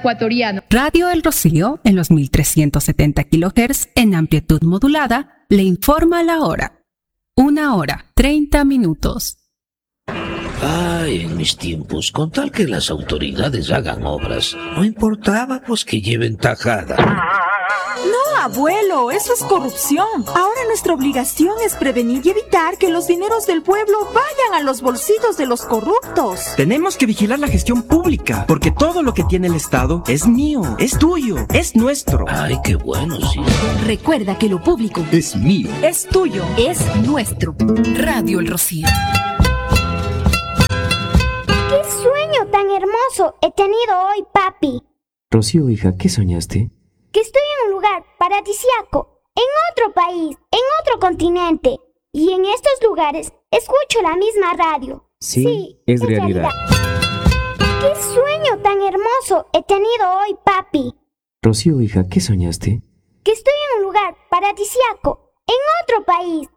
ecuatoriano. Radio El Rocío, en los 1370 kHz en amplitud modulada, le informa la hora. 1:30. Ay, en mis tiempos, con tal que las autoridades hagan obras, no importaba pues que lleven tajada. No, abuelo, eso es corrupción. Ahora nuestra obligación es prevenir y evitar que los dineros del pueblo vayan a los bolsillos de los corruptos. Tenemos que vigilar la gestión pública, porque todo lo que tiene el Estado es mío, es tuyo, es nuestro. Ay, qué bueno, sí. Recuerda que lo público es mío, es tuyo, es nuestro. Radio El Rocío. ¡Qué sueño tan hermoso he tenido hoy, papi! Rocío, hija, ¿qué soñaste? Que estoy en un lugar paradisíaco, en otro país, en otro continente. Y en estos lugares escucho la misma radio. Sí, es realidad. ¡Qué sueño tan hermoso he tenido hoy, papi! Rocío, hija, ¿qué soñaste? Que estoy en un lugar paradisíaco, en otro país,